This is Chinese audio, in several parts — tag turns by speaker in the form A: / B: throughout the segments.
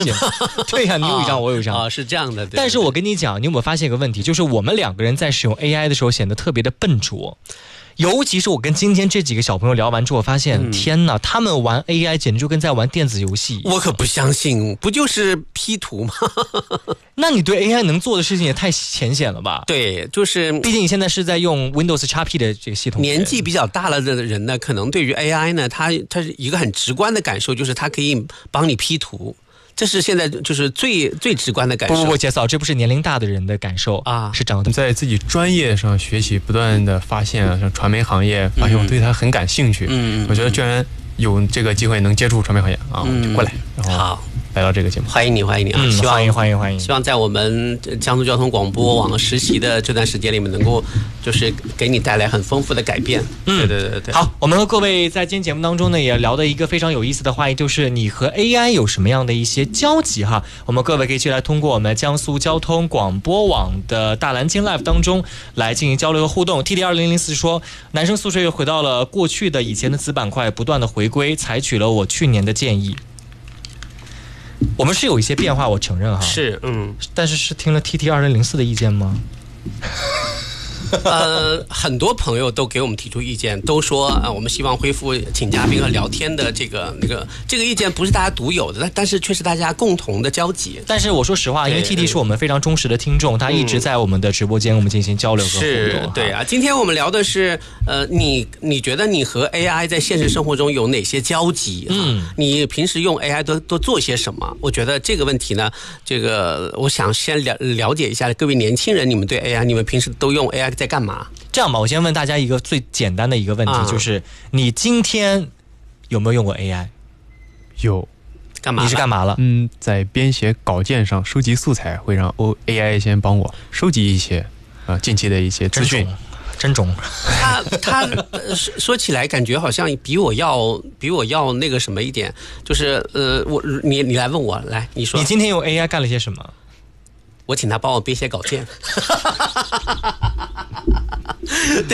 A: 对呀，你有一张，我有一张。
B: 是这样的。对，
A: 但是我跟你讲，你有没有发现一个问题，就是我们两个人在使用 AI 的时候显得特别的笨拙。尤其是我跟今天这几个小朋友聊完之后，我发现，天哪，他们玩 AI 简直就跟在玩电子游戏。
B: 我可不相信，不就是 P 图吗？
A: 那你对 AI 能做的事情也太浅显了吧？
B: 对，就是
A: 毕竟你现在是在用 Windows XP 的这个系统。
B: 年纪比较大了的人呢，可能对于 AI 呢，他是一个很直观的感受，就是它可以帮你 P 图。这是现在就是最直观的感受。
A: 不，姐嫂，这不是年龄大的人的感受啊，是长得
C: 在自己专业上学习，不断的发现啊，像传媒行业，发现我对它很感兴趣。我觉得居然有这个机会能接触传媒行业啊，我就过来，然后
B: 好
C: 来到这个节目，
B: 欢迎你啊！希望
A: 欢迎！
B: 希望在我们江苏交通广播网实习的这段时间里面，能够就是给你带来很丰富的改变。对。
A: 好，我们和各位在今天节目当中呢，也聊的一个非常有意思的话题，就是你和 AI 有什么样的一些交集哈？我们各位可以去来通过我们江苏交通广播网的大蓝鲸 Live 当中来进行交流和互动。TD2004 说，男生宿舍又回到了过去的以前的子板块，不断的回归，采取了我去年的建议。我们是有一些变化，我承认哈。
B: 是，
A: 但是听了 TT2004 的意见吗？
B: 很多朋友都给我们提出意见，都说我们希望恢复请嘉宾和聊天的这个意见不是大家独有的，但是却是大家共同的交集。
A: 但是我说实话，因为 TT 是我们非常忠实的听众，他一直在我们的直播间我们进行交流和互动。
B: 是，对啊。今天我们聊的是你觉得你和 AI 在现实生活中有哪些交集？你平时用 AI 都做些什么？我觉得这个问题呢，我想先了解一下各位年轻人，你们对 AI， 你们平时都用 AI在干嘛？
A: 这样吧，我先问大家一个最简单的一个问题，就是你今天有没有用过 AI？
C: 有。
B: 干嘛？
A: 你是干嘛了？
C: 在编写稿件上收集素材，会让 AI 先帮我收集一些近期的一些资讯。
A: 真种。
B: 他说起来感觉好像比我要那个什么一点，就是你来问我，来你说，
A: 你今天用 AI 干了些什么？
B: 我请他帮我编写稿件。对，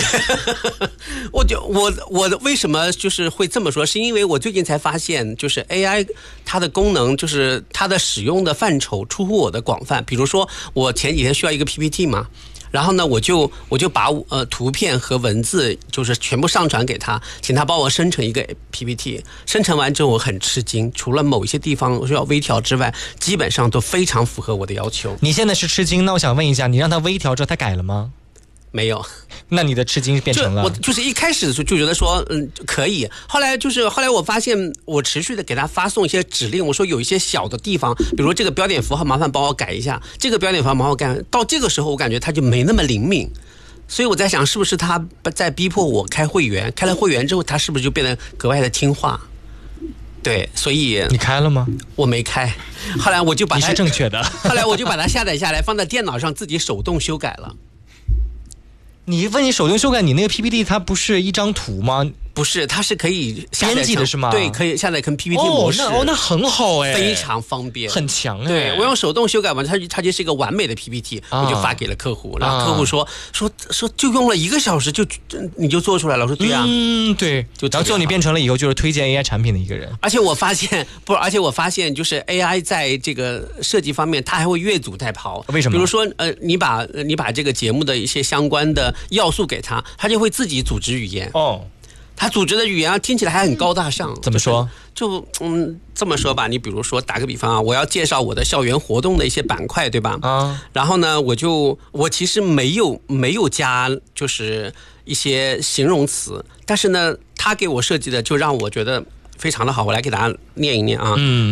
B: 我为什么就是会这么说？是因为我最近才发现，就是 AI 它的功能，就是它的使用的范畴出乎我的广泛。比如说，我前几天需要一个 PPT 嘛。然后呢，我就把图片和文字就是全部上传给他，请他帮我生成一个 PPT。生成完之后我很吃惊，除了某一些地方需要微调之外，基本上都非常符合我的要求。
A: 你现在是吃惊，那我想问一下，你让他微调之后他改了吗？
B: 没有。
A: 那你的吃惊变成了？
B: 我就是一开始就觉得说可以，后来我发现我持续的给他发送一些指令，我说有一些小的地方，比如这个标点符号麻烦帮我改一下，这个标点符号麻烦改。到这个时候我感觉他就没那么灵敏，所以我在想是不是他在逼迫我开会员，开了会员之后他是不是就变得格外的听话？对，所以
A: 你开了吗？
B: 我没开，后来我就把它，
A: 你是正确的。
B: 后来我就把它下载下来，放在电脑上自己手动修改了。
A: 你问你手动修改，你那个 PPT 它不是一张图吗？
B: 不是，它是可以下载
A: 编辑的是吗？
B: 对，可以下载成 PPT 模式。
A: 那很好哎，
B: 非常方便，
A: 很强哎。
B: 对，我用手动修改完，它就是一个完美的 PPT，我就发给了客户，然后客户说就用了1个小时你就做出来了。我说对啊，
A: 对，然后最后你变成了以后就是推荐 AI 产品的一个人。
B: 而且我发现就是 AI 在这个设计方面，它还会越俎代庖。
A: 为什么？
B: 比如说你把这个节目的一些相关的要素给它，它就会自己组织语言。他组织的语言听起来还很高大上。
A: 怎么说？
B: 这么说吧，你比如说打个比方啊，我要介绍我的校园活动的一些板块，对吧？然后呢，我其实没有加就是一些形容词，但是呢，他给我设计的就让我觉得非常的好。我来给大家念一念啊。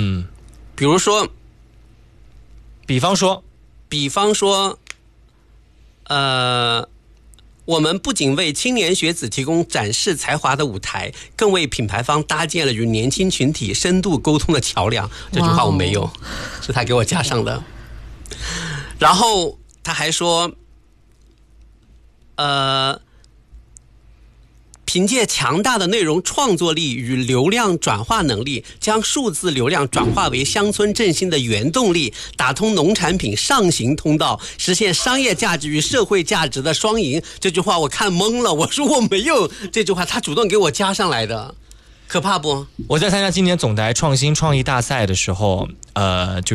B: 比方说，我们不仅为青年学子提供展示才华的舞台，更为品牌方搭建了与年轻群体深度沟通的桥梁。这句话我没有，是他给我加上的。然后他还说，凭借强大的内容创作力与流量转化能力，将数字流量转化为乡村振兴的原动力，打通农产品上行通道，实现商业价值与社会价值的双赢。这句话我看懵了，我说我没有这句话，他主动给我加上来的。 可怕不？
A: 我在参加今年总台创新创意大赛的时候，